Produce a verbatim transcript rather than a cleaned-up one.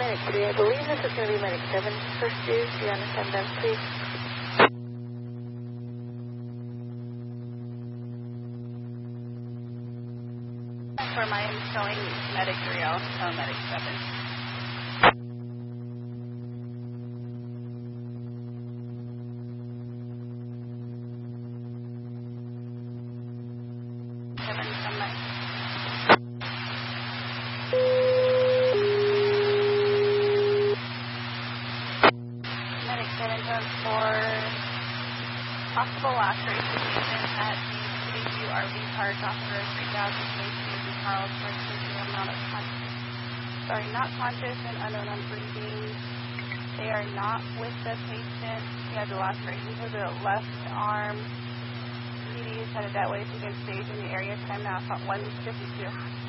Medic three. I believe this is going to be Medic seven first due. Do you understand them, please? For my showing Medic three, I'll show Medic seven. Seven from my... Medic seven comes for possible loss situation at the City View R V Park off the road three thousand station in Charles for a amount of con- sorry, not conscious and unknown on breathing. They are not with the patient. He has a laceration to the left arm. P D is headed that way, so you can stage in the area. Time now, one fifty-two.